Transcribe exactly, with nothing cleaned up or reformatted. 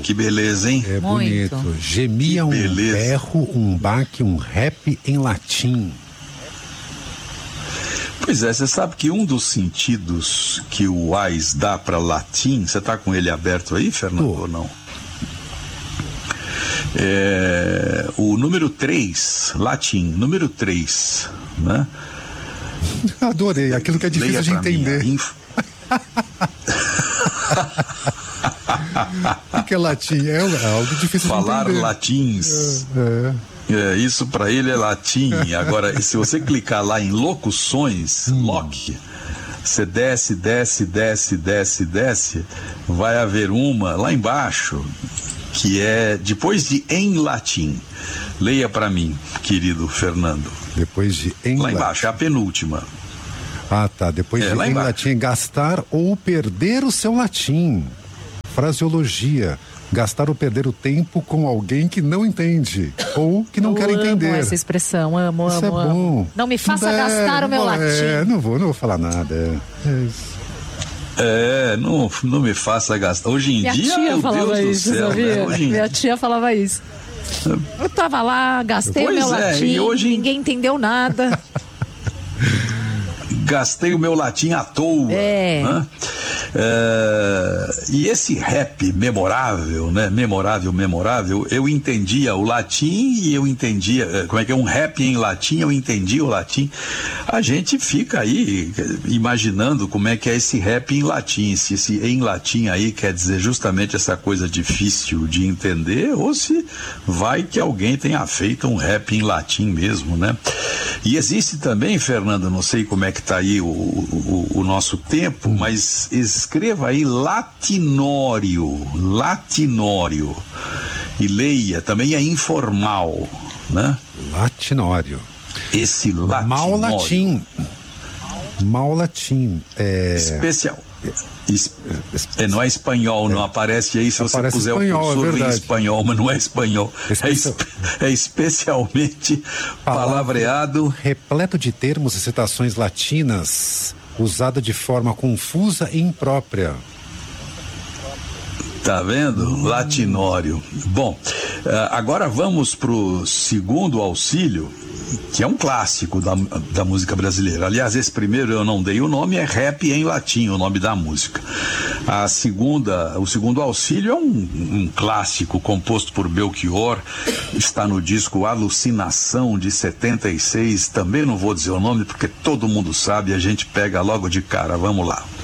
que beleza, hein? É Muito. bonito. Gemia um berro, um baque, um rap em latim. Pois é, você sabe que um dos sentidos que o Wise dá para latim, você tá com ele aberto aí, Fernando, oh. ou não? É, o número três, latim, número três, né? Adorei, aquilo que é difícil de entender. Mim, inf... O que é latim? É algo difícil Falar de entender. Falar latins. É, é. É, isso para ele é latim. Agora, se você clicar lá em locuções, hum. loc, você desce, desce, desce, desce, desce, vai haver uma lá embaixo que é depois de em latim. Leia para mim, querido Fernando. Depois de em lá embaixo, é a penúltima. Ah, tá. Depois é, de em latim, gastar ou perder o seu latim. Fraseologia. Gastar ou perder o tempo com alguém que não entende ou que não eu quer entender. Amo essa expressão, amo, isso amo, é bom. amo. Não me faça é, gastar o meu é, latim. É, não vou, não vou falar nada. É, é isso. É, não, não me faça gastar. Hoje em Minha dia, tia meu falava Deus isso, do céu, sabia? né? Hoje em... Minha tia falava isso. Eu tava lá, gastei pois o meu é, latim, e hoje... ninguém entendeu nada. Gastei o meu latim à toa. É. Né? É, e esse rap memorável, né? Memorável, memorável, eu entendia o latim e eu entendia, como é que é um rap em latim, eu entendia o latim. A gente fica aí imaginando como é que é esse rap em latim, se esse em latim aí quer dizer justamente essa coisa difícil de entender, ou se vai que alguém tenha feito um rap em latim mesmo, né? E existe também, Fernando, não sei como é que tá aí o, o, o nosso tempo, mas escreva aí latinório, latinório, e leia, também é informal, né? Latinório. Esse latinório. Mal latim. Mal latim. É... Especial. Es... É, não é espanhol, é. Não aparece aí se aparece você puser espanhol, o cursor é em espanhol, mas não é espanhol. Especial... É, é especialmente Palavra... palavreado. Repleto de termos e citações latinas, usada de forma confusa e imprópria. Tá vendo? Hum. Latinório. Bom, agora vamos pro segundo auxílio, que é um clássico da, da música brasileira. Aliás, esse primeiro eu não dei o nome, é Rap em Latim, o nome da música. A segunda, o segundo auxílio é um, um clássico composto por Belchior, está no disco Alucinação de setenta e seis, também não vou dizer o nome porque todo mundo sabe, a gente pega logo de cara, vamos lá.